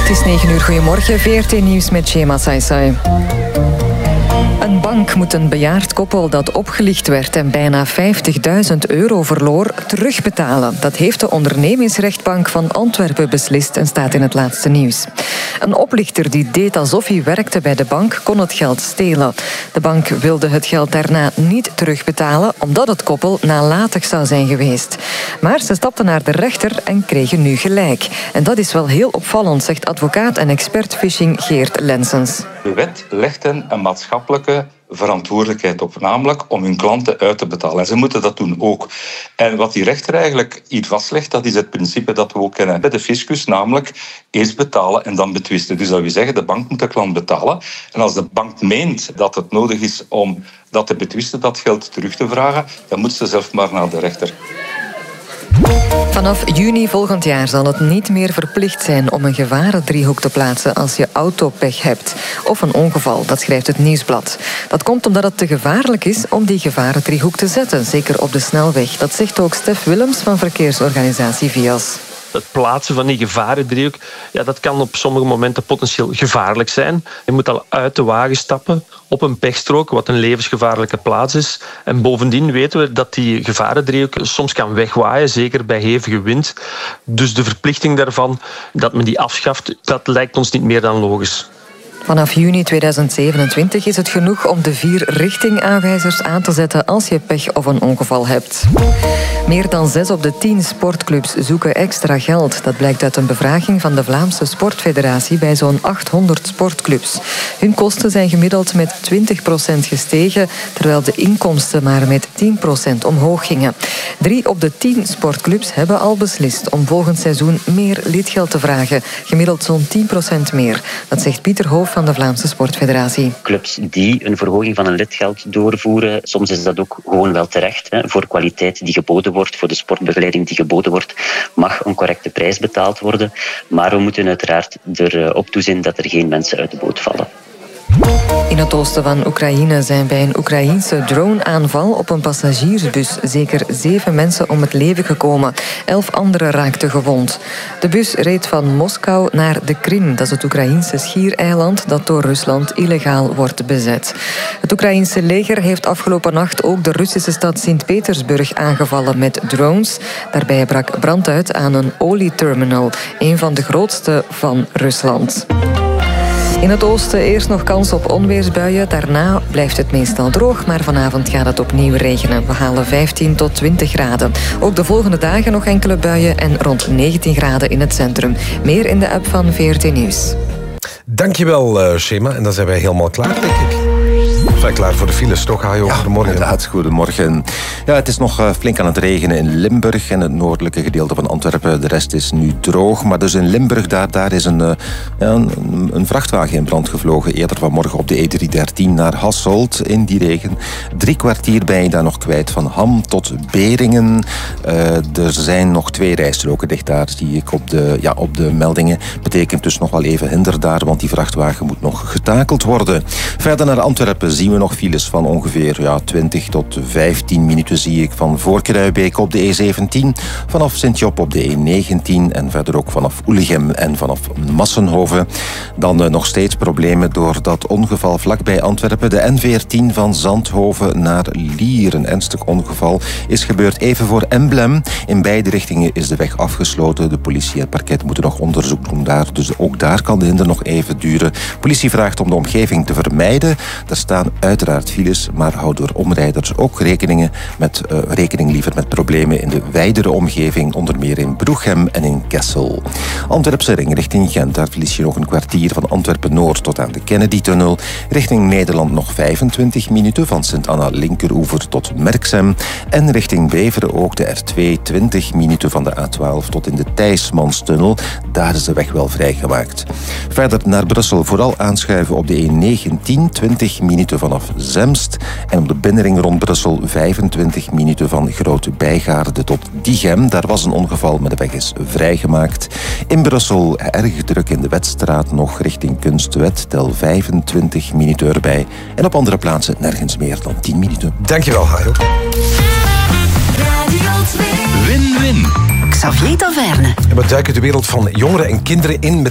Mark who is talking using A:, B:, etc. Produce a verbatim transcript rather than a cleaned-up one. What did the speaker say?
A: Het is negen uur, goedemorgen. V R T Nieuws met Shema Saisai. Een bank moet een bejaard koppel dat opgelicht werd en bijna vijftigduizend euro verloor terugbetalen. Dat heeft de ondernemingsrechtbank van Antwerpen beslist en staat in het laatste nieuws. Een oplichter die deed alsof hij werkte bij de bank kon het geld stelen. De bank wilde het geld daarna niet terugbetalen omdat het koppel nalatig zou zijn geweest. Maar ze stapten naar de rechter en kregen nu gelijk. En dat is wel heel opvallend, zegt advocaat en expert phishing Geert Lensens.
B: De wet legt hen een maatschappelijke verantwoordelijkheid op, namelijk om hun klanten uit te betalen. En ze moeten dat doen ook. En wat die rechter eigenlijk hier vastlegt, dat is het principe dat we ook kennen bij de fiscus, namelijk eerst betalen en dan betwisten. Dus dat wil zeggen, de bank moet de klant betalen. En als de bank meent dat het nodig is om dat te betwisten, dat geld terug te vragen, dan moet ze zelf maar naar de rechter.
A: Vanaf juni volgend jaar zal het niet meer verplicht zijn om een gevarendriehoek te plaatsen als je autopech hebt of een ongeval, dat schrijft het Nieuwsblad. Dat komt omdat het te gevaarlijk is om die gevarendriehoek te zetten, zeker op de snelweg. Dat zegt ook Stef Willems van verkeersorganisatie Vias.
C: Het plaatsen van die gevarendriehoek, ja, dat kan op sommige momenten potentieel gevaarlijk zijn. Je moet al uit de wagen stappen op een pechstrook, wat een levensgevaarlijke plaats is. En bovendien weten we dat die gevarendriehoek soms kan wegwaaien, zeker bij hevige wind. Dus de verplichting daarvan, dat men die afschaft, dat lijkt ons niet meer dan logisch.
A: Vanaf juni tweeduizend zevenentwintig is het genoeg om de vier richtingaanwijzers aan te zetten als je pech of een ongeval hebt. Meer dan zes op de tien sportclubs zoeken extra geld. Dat blijkt uit een bevraging van de Vlaamse Sportfederatie bij zo'n achthonderd sportclubs. Hun kosten zijn gemiddeld met twintig procent gestegen, terwijl de inkomsten maar met tien procent omhoog gingen. Drie op de tien sportclubs hebben al beslist om volgend seizoen meer lidgeld te vragen. Gemiddeld zo'n tien procent meer. Dat zegt Pieter Hoof van de Vlaamse Sportfederatie.
D: Clubs die een verhoging van hun lidgeld doorvoeren, soms is dat ook gewoon wel terecht. Hè. Voor kwaliteit die geboden wordt, voor de sportbegeleiding die geboden wordt, mag een correcte prijs betaald worden. Maar we moeten uiteraard erop toezien dat er geen mensen uit de boot vallen.
A: In het oosten van Oekraïne zijn bij een Oekraïense drone-aanval op een passagiersbus zeker zeven mensen om het leven gekomen. Elf anderen raakten gewond. De bus reed van Moskou naar de Krim. Dat is het Oekraïense schiereiland dat door Rusland illegaal wordt bezet. Het Oekraïense leger heeft afgelopen nacht ook de Russische stad Sint-Petersburg aangevallen met drones. Daarbij brak brand uit aan een olieterminal, een van de grootste van Rusland. In het oosten eerst nog kans op onweersbuien. Daarna blijft het meestal droog, maar vanavond gaat het opnieuw regenen. We halen vijftien tot twintig graden. Ook de volgende dagen nog enkele buien en rond negentien graden in het centrum. Meer in de app van V R T Nieuws.
E: Dankjewel, uh, Shema. En dan zijn wij helemaal klaar, denk ik. Zijn klaar voor de files, toch? Hajo,
F: ja,
E: goedemorgen.
F: Inderdaad, goedemorgen. Ja, het is nog uh, flink aan het regenen in Limburg en het noordelijke gedeelte van Antwerpen. De rest is nu droog. Maar dus in Limburg, daar, daar is een, uh, ja, een, een vrachtwagen in brand gevlogen. Eerder vanmorgen op de E driehonderddertien naar Hasselt in die regen. Drie kwartier ben je daar nog kwijt. Van Ham tot Beringen. Uh, er zijn nog twee rijstroken dicht daar, zie ik op de, ja, op de meldingen. Betekent dus nog wel even hinder daar, want die vrachtwagen moet nog getakeld worden. Verder naar Antwerpen zien we nog files van ongeveer ja, twintig tot vijftien minuten zie ik van Voorkruibeek op de E zeventien, vanaf Sint-Job op de E negentien en verder ook vanaf Oelichem en vanaf Massenhoven. Dan uh, nog steeds problemen door dat ongeval vlakbij Antwerpen. De N veertien van Zandhoven naar Lier. Een ernstig ongeval is gebeurd even voor Emblem. In beide richtingen is de weg afgesloten. De politie en het parket moeten nog onderzoek doen daar. Dus ook daar kan de hinder nog even duren. Politie vraagt om de omgeving te vermijden. Er staan uiteraard files, maar houd door omrijders ook rekeningen met, uh, rekening liever met problemen in de wijdere omgeving, onder meer in Broeghem en in Kessel. Antwerpse ring richting Gent, daar verlies je nog een kwartier van Antwerpen-Noord tot aan de Kennedy-tunnel. Richting Nederland nog vijfentwintig minuten van Sint-Anna linkeroever tot Merksem. En richting Beveren ook de R twee, twintig minuten van de A twaalf tot in de Thijsmanstunnel. Daar is de weg wel vrijgemaakt. Verder naar Brussel, vooral aanschuiven op de E negentien, twintig minuten vanaf Zemst. En op de binnenring rond Brussel vijfentwintig minuten van Grote Bijgaarde tot Diegem. Daar was een ongeval, maar de weg is vrijgemaakt. In Brussel erg druk in de Wetstraat nog richting Kunstwet. Tel vijfentwintig minuten erbij. En op andere plaatsen nergens meer dan tien minuten.
E: Dankjewel, Hajo.
G: Win-win. Xavier Taverne.
E: En we duiken de wereld van jongeren en kinderen in met